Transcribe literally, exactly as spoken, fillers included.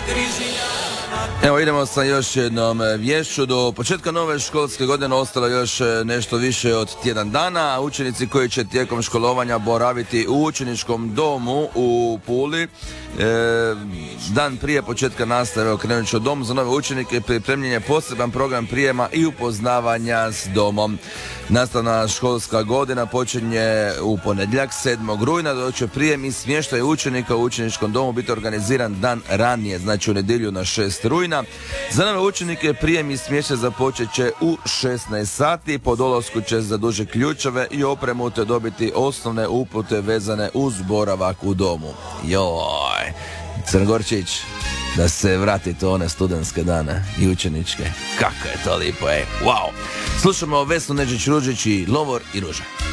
Evo idemo sa još jednom vješću. Do početka nove školske godine ostalo još nešto više od tjedan dana. Učenici koji će tijekom školovanja boraviti u učeničkom domu u Puli, e, dan prije početka nastave okrenut će u dom za nove učenike, pripremljen je poseban program prijema i upoznavanja s domom. Nastavna školska godina počinje u ponedjeljak sedmog rujna, dok će prijem i smještaj učenika u učeničkom domu biti organiziran dan ranije, znači u nedjelju na šesti rujna. Za nove učenike prijem i smještaj započet će u šesnaest sati, po dolasku će za duže ključeve i opremu te dobiti osnovne upute vezane uz boravak u domu. Joj, Crnogorčić, da se vratite u one studentske dane i učeničke. Kako je to lipo, ej, wow. Slušamo Vesnu Neđić-Ružić i Lovor i Ruža.